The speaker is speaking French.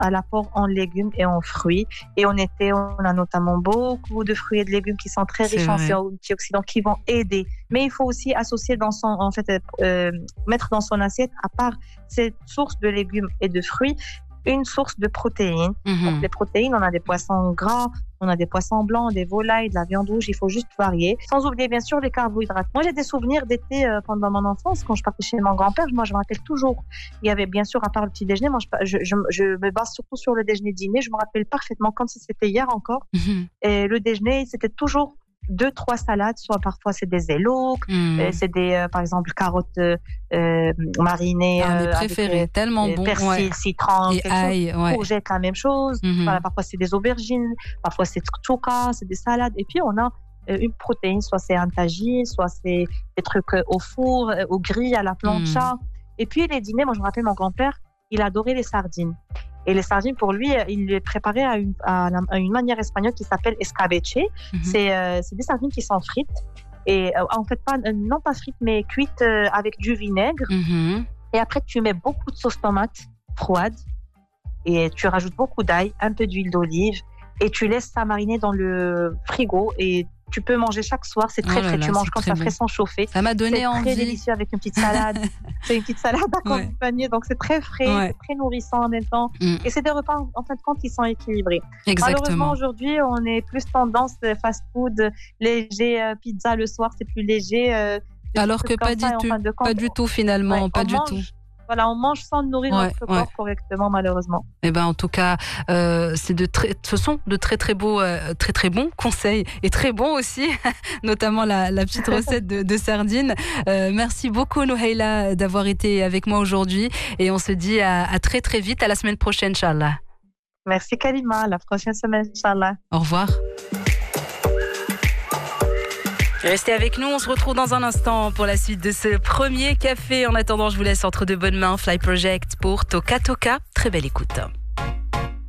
à l'apport en légumes et en fruits. Et on a notamment beaucoup de fruits et de légumes qui sont très riches en antioxydants qui vont aider. Mais il faut aussi associer mettre dans son assiette, à part cette source de légumes et de fruits, une source de protéines. Donc, les protéines, on a des poissons gras, on a des poissons blancs, des volailles, de la viande rouge, il faut juste varier. Sans oublier, bien sûr, les carbohydrates. Moi, j'ai des souvenirs d'été pendant mon enfance, quand je partais chez mon grand-père. Moi, je me rappelle toujours. Il y avait, bien sûr, à part le petit déjeuner, moi, je me base surtout sur le déjeuner-dîner. Je me rappelle parfaitement, comme si c'était hier encore. Et le déjeuner, c'était toujours 2-3 salades, soit parfois c'est des éloques, c'est des, par exemple, carottes marinées. Mes préférés, tellement bon. Persil, citron, et ail, courgettes, la même chose. Voilà, parfois c'est des aubergines, parfois c'est tchouka, c'est des salades. Et puis on a une protéine, soit c'est un tagine, soit c'est des trucs au four, au grill, à la plancha. Et puis les dîners, moi je me rappelle mon grand-père, il adorait les sardines. Et les sardines, pour lui, il les préparait à une manière espagnole qui s'appelle escabeche. C'est des sardines qui sont frites. Et en fait, non pas frites, mais cuites avec du vinaigre. Et après, tu mets beaucoup de sauce tomate froide. Et tu rajoutes beaucoup d'ail, un peu d'huile d'olive. Et tu laisses ça mariner dans le frigo. Et tu peux manger chaque soir, c'est très frais. Tu manges quand ça frais sans chauffer. Ça m'a donné envie. C'est très délicieux avec une petite salade. C'est une petite salade accompagnée, donc c'est très frais, c'est très nourrissant en même temps. Et c'est des repas, en fin de compte, qui sont équilibrés. Exactement. Malheureusement, aujourd'hui, on est plus tendance fast-food, léger, pizza le soir, c'est plus léger. Alors que pas du tout finalement, pas du tout. Voilà, on mange sans nourrir notre corps correctement, malheureusement. Eh ben, en tout cas, ce sont de très très beaux, très très bons conseils et très bons aussi, notamment la petite recette de sardines. Merci beaucoup, Nouhaila, d'avoir été avec moi aujourd'hui et on se dit à très très vite, à la semaine prochaine, Inch'Allah. Merci, Kalima, à la prochaine semaine, Inch'Allah. Au revoir. Restez avec nous, on se retrouve dans un instant pour la suite de ce premier café. En attendant, je vous laisse entre de bonnes mains. Fly Project pour Toka Toka. Très belle écoute.